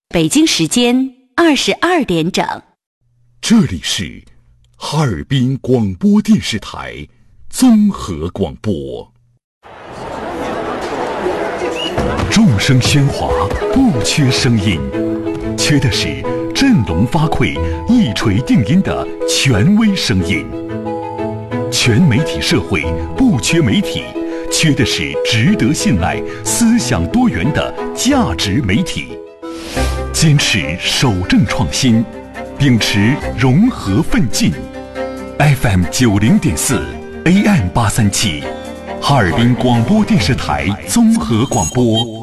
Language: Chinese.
北京时间22点整。 这里是哈尔滨广播电视台综合广播。众声喧哗，不缺声音，缺的是振聋发聩、一锤定音的权威声音。全媒体社会不缺媒体，缺的是值得信赖、思想多元的价值媒体。坚持守正创新，秉持融合奋进。FM 90.4 AM 837，哈尔滨广播电视台综合广播。